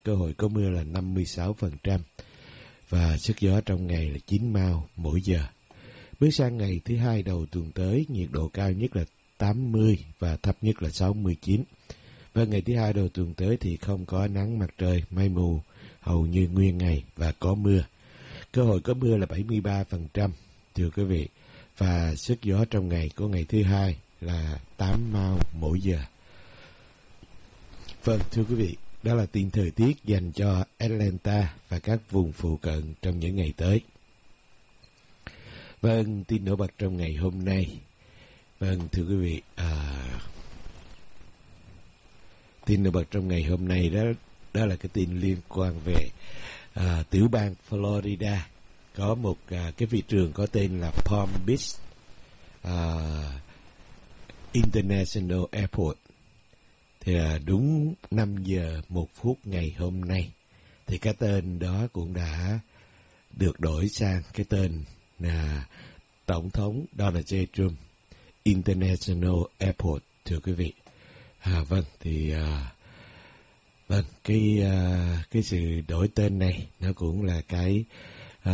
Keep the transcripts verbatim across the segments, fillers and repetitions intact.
cơ hội có mưa là năm mươi sáu phần trăm và sức gió trong ngày là chín mao mỗi giờ. Bước sang ngày thứ hai đầu tuần tới, nhiệt độ cao nhất là tám mươi và thấp nhất là sáu mươi chín. Và ngày thứ hai đầu tuần tới thì không có nắng mặt trời, mây mù hầu như nguyên ngày và có mưa. Cơ hội có mưa là bảy mươi ba phần trăm, thưa quý vị. Và sức gió trong ngày của ngày thứ hai là tám mao mỗi giờ. Vâng, thưa quý vị, đó là tin thời tiết dành cho Atlanta và các vùng phụ cận trong những ngày tới. Vâng, tin nổi bật trong ngày hôm nay. Vâng, thưa quý vị, à, tin nổi bật trong ngày hôm nay đó đó là cái tin liên quan về à, tiểu bang Florida. Có một à, cái phi trường có tên là Palm Beach à, International Airport. Thì à, đúng năm giờ một phút ngày hôm nay thì cái tên đó cũng đã được đổi sang cái tên là Tổng thống Donald J. Trump International Airport, thưa quý vị. À, vâng, thì à, vâng cái à, cái sự đổi tên này nó cũng là cái à,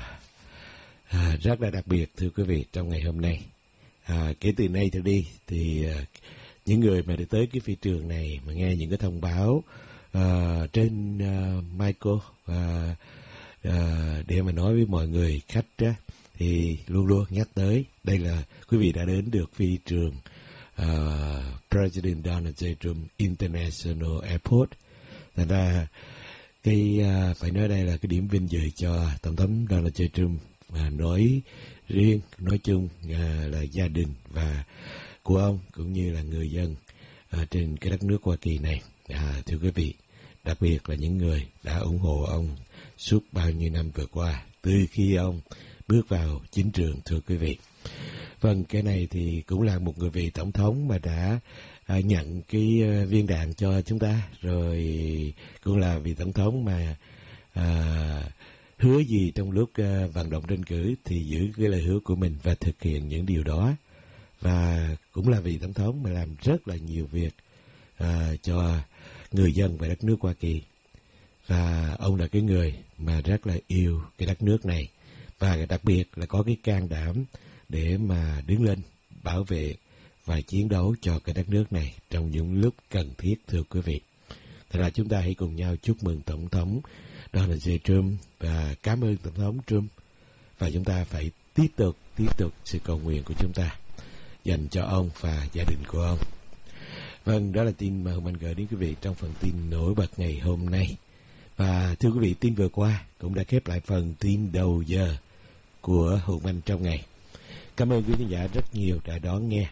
à, rất là đặc biệt, thưa quý vị, trong ngày hôm nay. À, kể từ nay trở đi thì à, những người mà đi tới cái phi trường này mà nghe những cái thông báo uh, trên uh, Michael uh, uh, để mà nói với mọi người khách đó, thì luôn luôn nhắc tới đây là quý vị đã đến được phi trường uh, President Donald J. Trump International Airport. Thành ra cái uh, phải nói đây là cái điểm vinh dự cho Tổng thống Donald J. Trump, mà nói riêng, nói chung uh, là gia đình và của ông cũng như là người dân à, trên cái đất nước Hoa Kỳ này. À, thưa quý vị, đặc biệt là những người đã ủng hộ ông suốt bao nhiêu năm vừa qua, từ khi ông bước vào chính trường, thưa quý vị. Vâng, cái này thì cũng là một người vị tổng thống mà đã à, nhận cái à, viên đạn cho chúng ta, rồi cũng là vị tổng thống mà à, hứa gì trong lúc à, vận động tranh cử thì giữ cái lời hứa của mình và thực hiện những điều đó. Và cũng là vị tổng thống mà làm rất là nhiều việc à, cho người dân và đất nước Hoa Kỳ. Và ông là cái người mà rất là yêu cái đất nước này, và đặc biệt là có cái can đảm để mà đứng lên bảo vệ và chiến đấu cho cái đất nước này trong những lúc cần thiết, thưa quý vị. Thật ra chúng ta hãy cùng nhau chúc mừng Tổng thống Donald J. Trump và cảm ơn Tổng thống Trump. Và chúng ta phải tiếp tục, tiếp tục sự cầu nguyện của chúng ta dành cho ông và gia đình của ông. Vâng, đó là tin mà Hồng Anh gửi đến quý vị trong phần tin nổi bật ngày hôm nay. Và thưa quý vị, tin vừa qua cũng đã khép lại phần tin đầu giờ của Hồng Anh trong ngày. Cảm ơn quý khán giả rất nhiều đã đón nghe.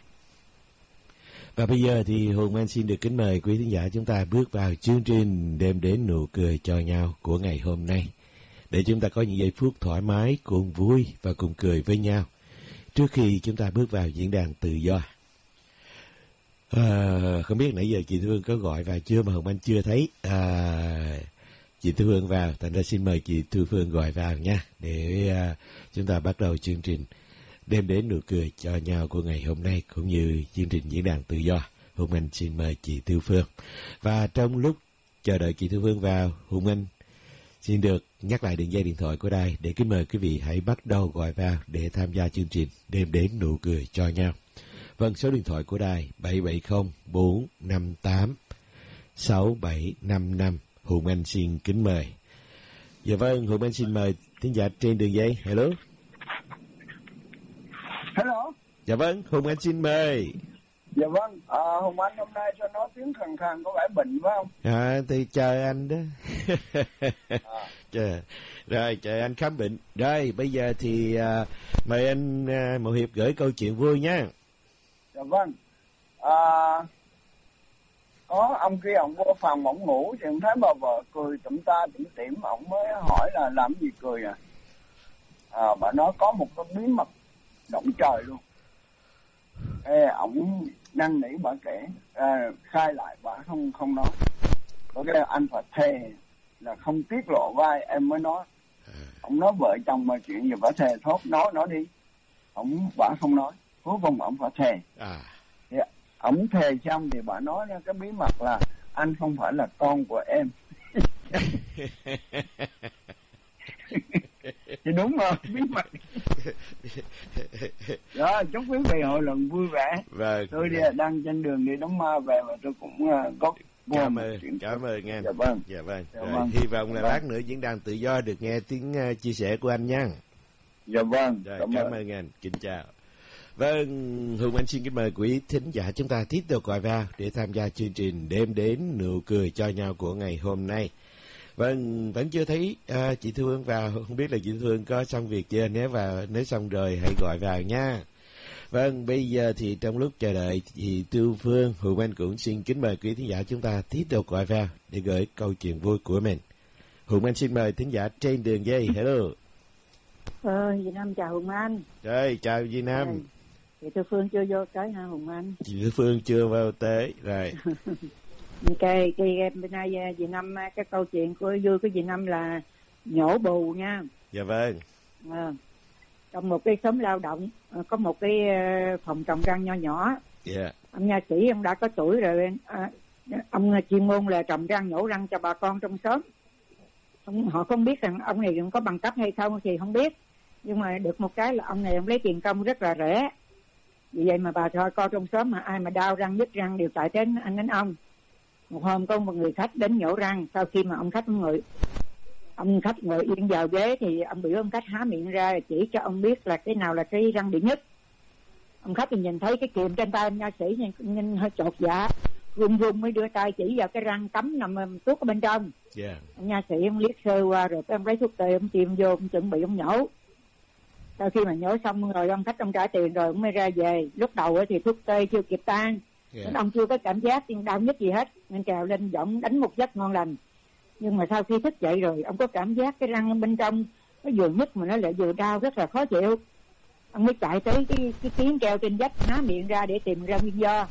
Và bây giờ thì Hồng Anh xin được kính mời quý khán giả chúng ta bước vào chương trình Đem Đến Nụ Cười Cho Nhau của ngày hôm nay, để chúng ta có những giây phút thoải mái, cùng vui và cùng cười với nhau trước khi chúng ta bước vào diễn đàn tự do. À, không biết nãy giờ chị Thu Hương có gọi vào chưa mà Hồng Anh chưa thấy. À, chị Thu Hương vào, thành ra xin mời chị Thu Hương gọi vào nha, để à, chúng ta bắt đầu chương trình Đem Đến Nụ Cười Cho Nhau của ngày hôm nay, cũng như chương trình diễn đàn tự do. Hồng Anh xin mời chị Thu Phương. Và trong lúc chờ đợi chị Thu Phương vào, Hồng Anh xin được nhắc lại đường dây điện thoại của đài để kính mời quý vị hãy bắt đầu gọi vào để tham gia chương trình Đem Đến Nụ Cười Cho Nhau. Vâng, số điện thoại của đài bảy bảy không bốn năm tám sáu bảy năm năm. Hùng Anh xin kính mời. Dạ vâng, Hùng Anh xin mời thính giả trên đường dây. Hello. Hello. Dạ vâng, Hùng Anh xin mời. Dạ vâng, à, Hùng Anh hôm nay cho nói tiếng khàn khàn có vẻ bệnh phải không? À, thì chờ anh đó. À. Chờ. Rồi, chờ anh khám bệnh. Rồi, bây giờ thì à, mời anh à, Mậu Hiệp gửi câu chuyện vui nha. Dạ vâng. À, có ông kia ông vô phòng ổng ngủ thì ông thấy bà vợ cười tụm ta tụm tỉm, ổng mới hỏi là làm gì cười à? À, bà nói có một cái bí mật động trời luôn. Ê, ổng năn nỉ bà kể, à, khai lại bà không không nói. Có cái anh phải thề là không tiết lộ vai em mới nói. Ông nói vợ chồng mà chuyện gì bà thề thốt nói nói đi. Ông bà không nói, cuối cùng ông phải thề. À. Thì ông thề xong thì bà nói ra cái bí mật là anh không phải là con của em. Thì đúng rồi, bí mật. Đó, chúc quý vị hội luận vui vẻ. Vâng. Tôi đi, đang trên đường đi đóng ma về mà tôi cũng uh, có cảm ơn, cảm ơn anh. Dạ vâng. Dạ vâng. Dạ Rồi, vâng. hy vọng là Dạ lát nữa diễn đàn tự do được nghe tiếng uh, chia sẻ của anh nha. Dạ vâng. Rồi, cảm, cảm ơn anh. Kính chào. Vâng, Hùng Anh xin kính mời quý thính giả chúng ta tiếp tục gọi vào để tham gia chương trình Đêm Đến Nụ Cười Cho Nhau của ngày hôm nay. Vâng, vẫn chưa thấy à, chị Thu Hương vào, không biết là chị Thu Hương có xong việc chưa, nếu vào, nếu xong rồi hãy gọi vào nha. Vâng, bây giờ thì trong lúc chờ đợi chị Thu Phương, Hùng Anh cũng xin kính mời quý thính giả chúng ta tiếp tục gọi vào để gửi câu chuyện vui của mình. Hùng Anh xin mời thính giả trên đường dây, hello. Ờ, Việt Nam chào Hùng Anh. Rồi, chào Việt Nam. Rồi. Chị Thu Phương chưa vô tới hả Hùng Anh? Chị Thu Phương chưa vào tới, rồi. cái cái bên nay Việt Nam cái câu chuyện của vui của Việt Nam là nhổ bù nha. Dạ vâng. À, trong một cái xóm lao động có một cái phòng trồng răng nho nhỏ. Dạ. Yeah. Ông nha sĩ ông đã có tuổi rồi, à, ông chuyên môn là trồng răng nhổ răng cho bà con trong xóm. Ông, họ không biết rằng ông này có bằng cấp hay không thì không biết, nhưng mà được một cái là ông này ông lấy tiền công rất là rẻ. Vì vậy mà bà thôi coi trong xóm mà ai mà đau răng nhức răng đều chạy đến anh đến ông. Một hôm có một người khách đến nhổ răng, sau khi mà ông khách ngồi ông khách ngồi yên vào ghế thì ông biểu ông khách há miệng ra chỉ cho ông biết là cái nào là cái răng bị nhức. Ông khách thì nhìn thấy cái kìm trên tay ông nha sĩ nhìn, nhìn hơi chột dạ, run run mới đưa tay chỉ vào cái răng cắm nằm tuốt ở bên trong. Yeah. Ông nha sĩ ông liếc sơ qua rồi ông lấy thuốc tê ông tiêm vô, ông chuẩn bị ông nhổ. Sau khi mà nhổ xong rồi ông khách ông trả tiền rồi ông mới ra về. Lúc đầu thì thuốc tê chưa kịp tan, yeah. Ông chưa có cảm giác đau nhức gì hết nên trèo lên giọng đánh một giấc ngon lành. Nhưng mà sau khi thức dậy rồi ông có cảm giác cái răng bên trong nó vừa nhức mà nó lại vừa đau, rất là khó chịu. Ông mới chạy tới cái cái tiếng treo trên vách, há miệng ra để tìm ra nguyên do.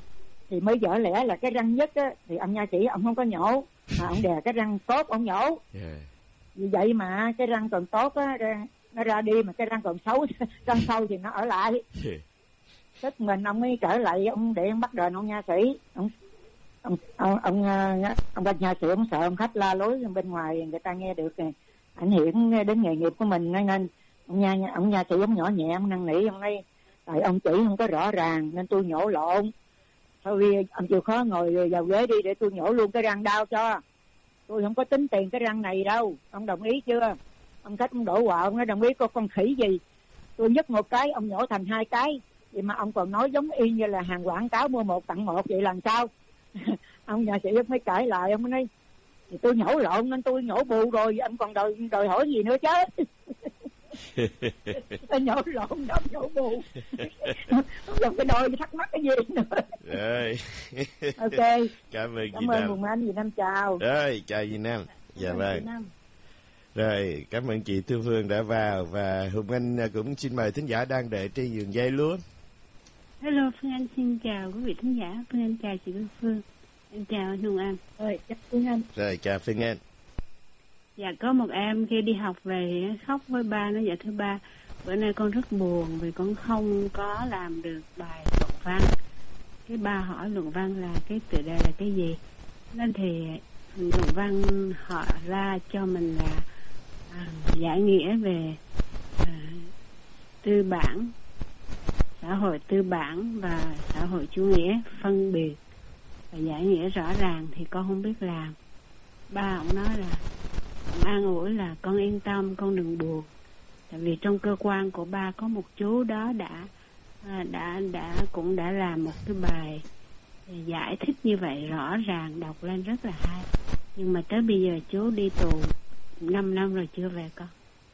Thì mới vỡ lẽ là cái răng nhức á, thì ông nha sĩ ông không có nhổ mà ông đè cái răng tốt ông nhổ. Yeah. Vì vậy mà cái răng còn tốt á nó ra đi, mà cái răng còn xấu, răng sâu thì nó ở lại. Yeah. Tức mình ông mới trở lại ông để ông bắt đền ông nha sĩ. Ông ông ông ông, ông, ông nha sĩ ông sợ ông khách la lối bên ngoài người ta nghe được này, ảnh hưởng đến nghề nghiệp của mình, nên ông nha ông nha sĩ ông nhỏ nhẹ ông năn nỉ ông nói tại ông chỉ không có rõ ràng nên tôi nhổ lộn. Thôi ông chịu khó ngồi vào ghế đi để tôi nhổ luôn cái răng đau cho. Tôi không có tính tiền cái răng này đâu. Ông đồng ý chưa? Ông khách ông đổ quạo, ông nói đồng ý, có con khỉ gì. Tôi nhấc một cái, ông nhổ thành hai cái. Vậy mà ông còn nói giống y như là hàng quảng cáo mua một tặng một, vậy làm sao? Ông nhà sĩ mới cãi lại, ông nói thì tôi nhổ lộn nên tôi nhổ bù rồi, anh còn đòi, đòi hỏi gì nữa chứ? Tôi nhổ lộn đâu nhổ bù. Không cái đôi thắc mắc cái gì nữa. Rồi. Ok. Cảm ơn Cảm ơn Hùng Anh, Việt Nam chào. Rồi, chào Việt Nam. Dạ vâng. Rồi, cảm ơn chị Thu Phương đã vào, và Hùng Anh cũng xin mời thính giả đang đợi trên đường dây luôn. Hello, Phương Anh xin chào quý vị thính giả. Phương Anh chào chị Thu Phương. Em chào anh Hùng Anh. Rồi, chắc Phương Anh. Rồi, chào Phương Anh. Dạ, có một em khi đi học về thì nó khóc với ba, nó dạ thưa ba, bữa nay con rất buồn vì con không có làm được bài luận văn. Cái ba hỏi luận văn là cái tựa đề là cái gì? Nên thì luận văn họ ra cho mình là à, giải nghĩa về à, tư bản, xã hội tư bản và xã hội chủ nghĩa, phân biệt và giải nghĩa rõ ràng thì con không biết làm. Ba ông nói là ông an ủi là con yên tâm, con đừng buồn, tại vì trong cơ quan của ba có một chú đó đã đã đã cũng đã làm một cái bài giải thích như vậy rõ ràng, đọc lên rất là hay, nhưng mà tới bây giờ chú đi tù năm năm rồi chưa về con.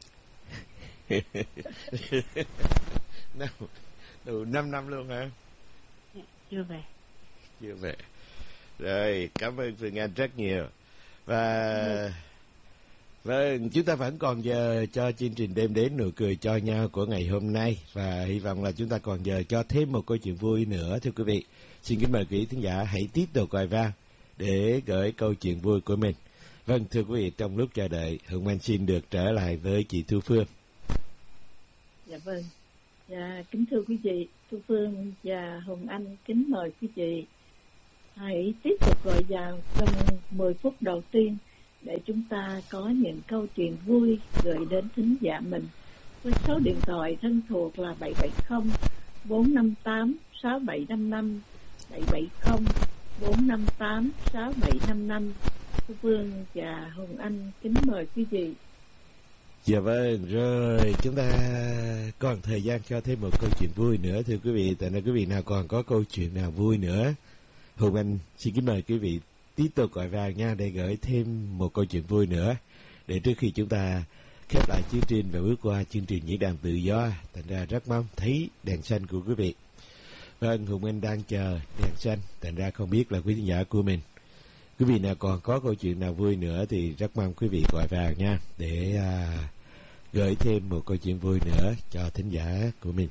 năm tù năm năm luôn hả? Dạ, chưa về. Chưa về. Rồi, cảm ơn Phương Anh rất nhiều. Và vâng, chúng ta vẫn còn giờ cho chương trình Đêm Đến Nụ Cười Cho Nhau của ngày hôm nay, và hy vọng là chúng ta còn giờ cho thêm một câu chuyện vui nữa, thưa quý vị. Xin kính mời quý thính giả hãy tiếp tục gọi vào để gửi câu chuyện vui của mình. Vâng, thưa quý vị, trong lúc chờ đợi, Hùng Anh xin được trở lại với chị Thu Phương. Dạ vâng. Dạ, kính thưa quý vị, Thu Phương và Hùng Anh kính mời quý vị hãy tiếp tục gọi vào trong mười phút đầu tiên để chúng ta có những câu chuyện vui gửi đến thính giả mình với số điện thoại thân thuộc là bảy bảy không bốn năm tám sáu bảy năm năm, bảy bảy không bốn năm tám sáu bảy năm năm. Thu Phương và Hồng Anh kính mời quý vị. Dạ vâng, rồi chúng ta còn thời gian cho thêm một câu chuyện vui nữa thưa quý vị. Tại nên quý vị nào còn có câu chuyện nào vui nữa, Hồng Anh xin kính mời quý vị tiếp tục gọi vào nha, để gửi thêm một câu chuyện vui nữa, để trước khi chúng ta khép lại chương trình và bước qua chương trình Diễn đàn Tự Do. Thành ra rất mong thấy đèn xanh của quý vị. Vâng, Hồng Anh đang chờ đèn xanh, thành ra không biết là quý khán giả của mình, quý vị nào còn có câu chuyện nào vui nữa thì rất mong quý vị gọi vào nha, để à, gửi thêm một câu chuyện vui nữa cho thính giả của mình.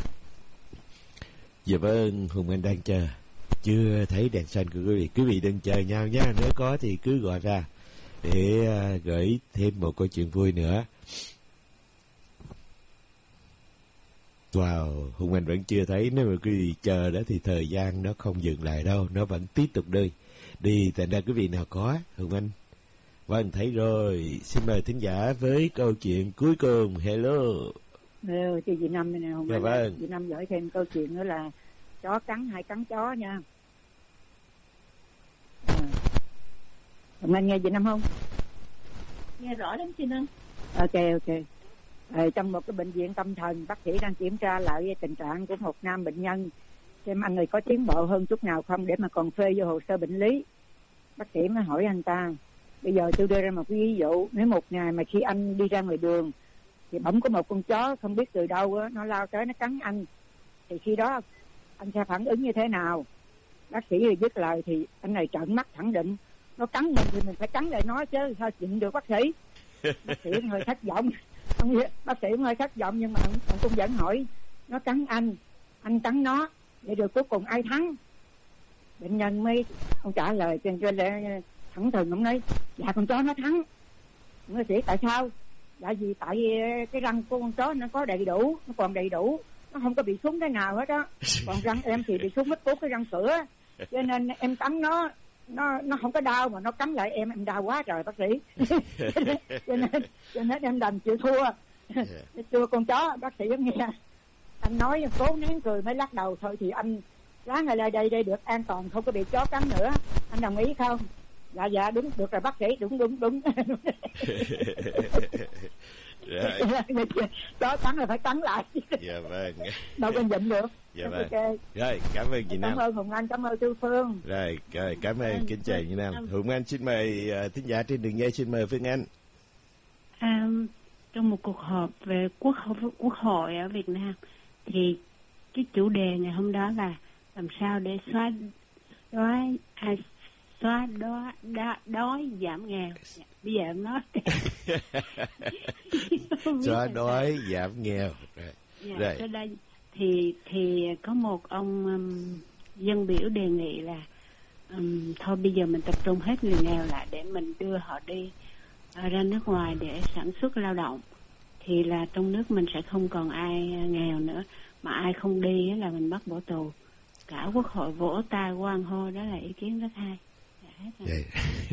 Dạ vâng, Hùng Anh đang chờ, chưa thấy đèn xanh của quý vị. Quý vị đừng chờ nhau nha, nếu có thì cứ gọi ra để à, gửi thêm một câu chuyện vui nữa. Wow, Hùng Anh vẫn chưa thấy. Nếu mà quý vị chờ đó thì thời gian nó không dừng lại đâu, nó vẫn tiếp tục đi đi. Thành ra quý vị nào có, Hùng Anh vâng thấy rồi. Xin mời thính giả với câu chuyện cuối cùng. Hello. Ừ, chị Chị Năm này nè, Hùng Dạ Anh. vâng. Chị Năm gửi thêm câu chuyện nữa là chó cắn hay cắn chó nha. À. Hùng Anh nghe chị Năm không? Nghe rõ lắm chị Năm. Ok ok. À, trong một cái bệnh viện tâm thần, bác sĩ đang kiểm tra lại tình trạng của một nam bệnh nhân, xem anh này có tiến bộ hơn chút nào không để mà còn phê vô hồ sơ bệnh lý. Bác sĩ mới hỏi anh ta, bây giờ tôi đưa ra một cái ví dụ, nếu một ngày mà khi anh đi ra ngoài đường thì bỗng có một con chó không biết từ đâu đó, nó lao tới nó cắn anh, thì khi đó anh sẽ phản ứng như thế nào? Bác sĩ vừa dứt lời thì anh này trợn mắt khẳng định, nó cắn mình thì mình phải cắn lại nó chứ sao chịu được bác sĩ. Bác sĩ hơi thất vọng. Ông, bác sĩ hơi thất vọng nhưng mà ông, ông cũng vẫn hỏi, nó cắn anh, anh cắn nó, vậy rồi cuối cùng ai thắng? Bệnh nhân mới ông trả lời cho cho lẽ thẳng thừng, ông nói dạ con chó nó thắng. Bác sĩ tại sao? Dạ vì tại cái răng của con chó nó có đầy đủ, nó còn đầy đủ, nó không có bị súng cái nào hết đó. Còn răng em thì bị súng mất cốt cái răng cửa, cho nên em cắn nó nó nó không có đau, mà nó cắn lại em em đau quá trời bác sĩ. cho nên cho nên em đành chịu thua. Thua con chó. Bác sĩ nghe anh nói cố nén cười mới lắc đầu, thôi thì anh ráng ở lại đây đây được an toàn, không có bị chó cắn nữa, anh đồng ý không? Dạ dạ đúng, được rồi bác sĩ, đúng đúng đúng. Chó cắn là phải cắn lại. Dạ vâng. Đâu có nhịn được. Dạ vâng. Okay. Rồi cảm ơn chị Nam. Cảm ơn Hùng Anh, cảm ơn Tư Phương. Rồi, rồi cảm ơn kính chào chị Nam. Hùng Anh xin mời uh, thính giả trên đường dây, xin mời Phương Anh. À, trong một cuộc họp về quốc hội, quốc hội ở Việt Nam thì cái chủ đề ngày hôm đó là làm sao để xóa đói à, xóa đói đói, đói giảm nghèo. Bây giờ em nói xóa đói giảm nghèo. Rồi. Dạ, rồi. Cái đây thì thì có một ông um, dân biểu đề nghị là um, thôi bây giờ mình tập trung hết người nghèo lại để mình đưa họ đi uh, ra nước ngoài để sản xuất lao động, thì là trong nước mình sẽ không còn ai nghèo nữa, mà ai không đi là mình bắt bỏ tù. Cả quốc hội vỗ tay hoan hô, đó là ý kiến rất hay. Vậy.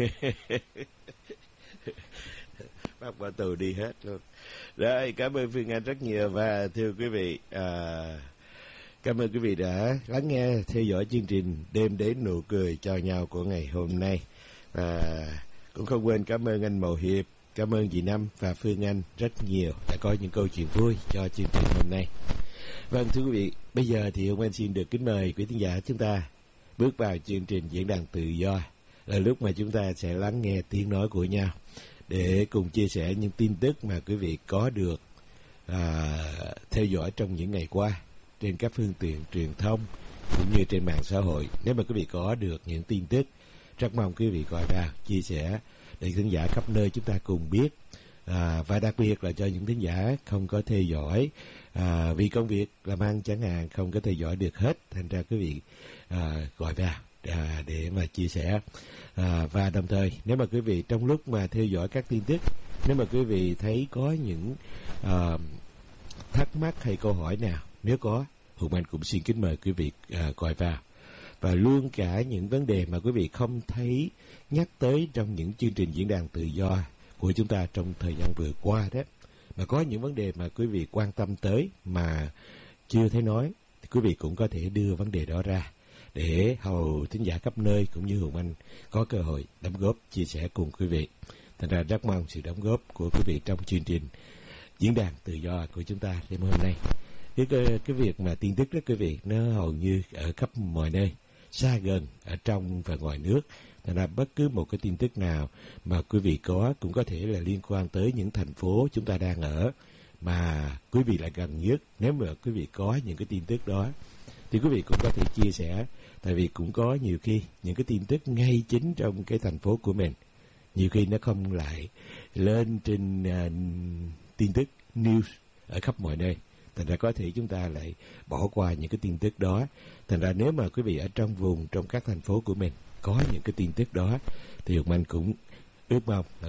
Bắt bỏ tù đi hết luôn. Rồi, cảm ơn Phương Anh rất nhiều. Và thưa quý vị, à, cảm ơn quý vị đã lắng nghe, theo dõi chương trình Đêm Đến Nụ Cười Cho Nhau của ngày hôm nay. Và cũng không quên cảm ơn anh Mậu Hiệp, cảm ơn chị Năm và Phương Anh rất nhiều đã có những câu chuyện vui cho chương trình hôm nay. Vâng, thưa quý vị, bây giờ thì ông anh xin được kính mời quý thính giả chúng ta bước vào chương trình Diễn đàn Tự Do, là lúc mà chúng ta sẽ lắng nghe tiếng nói của nhau để cùng chia sẻ những tin tức mà quý vị có được à, theo dõi trong những ngày qua trên các phương tiện truyền thông cũng như trên mạng xã hội. Nếu mà quý vị có được những tin tức, rất mong quý vị gọi vào chia sẻ để khán giả khắp nơi chúng ta cùng biết. À, và đặc biệt là cho những khán giả không có theo dõi à, vì công việc làm ăn chẳng hạn, không có theo dõi được hết, thành ra quý vị à, gọi vào à, để mà chia sẻ. À, và đồng thời nếu mà quý vị trong lúc mà theo dõi các tin tức, nếu mà quý vị thấy có những à, thắc mắc hay câu hỏi nào, nếu có, Hùng Anh cũng xin kính mời quý vị à, gọi vào. và luôn cả những vấn đề mà quý vị không thấy nhắc tới trong những chương trình diễn đàn tự do của chúng ta trong thời gian vừa qua đó. Mà có những vấn đề mà quý vị quan tâm tới mà chưa thấy nói, thì quý vị cũng có thể đưa vấn đề đó ra để hầu thính giả khắp nơi cũng như Hùng Anh có cơ hội đóng góp, chia sẻ cùng quý vị. Thành ra rất mong sự đóng góp của quý vị trong chương trình diễn đàn tự do của chúng ta đêm hôm nay. Cái, cái, cái việc mà tin tức đó quý vị, nó hầu như ở khắp mọi nơi, xa gần, ở trong và ngoài nước. Thành ra bất cứ một cái tin tức nào mà quý vị có cũng có thể là liên quan tới những thành phố chúng ta đang ở mà quý vị lại gần nhất. Nếu mà quý vị có những cái tin tức đó thì quý vị cũng có thể chia sẻ, tại vì cũng có nhiều khi những cái tin tức ngay chính trong cái thành phố của mình, nhiều khi nó không lại lên trên uh, tin tức news ở khắp mọi nơi. Thành ra có thể chúng ta lại bỏ qua những cái tin tức đó. Thành ra nếu mà quý vị ở trong vùng, trong các thành phố của mình có những cái tin tức đó thì Hùng Anh cũng ước mong là